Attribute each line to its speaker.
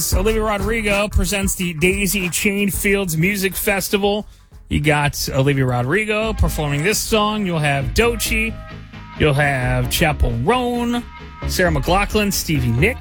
Speaker 1: Olivia Rodrigo presents the Daisy Chain Fields Music Festival. You got Olivia Rodrigo performing this song. You'll have Doechii. You'll have Chappell Roan, Sarah McLachlan, Stevie Nicks.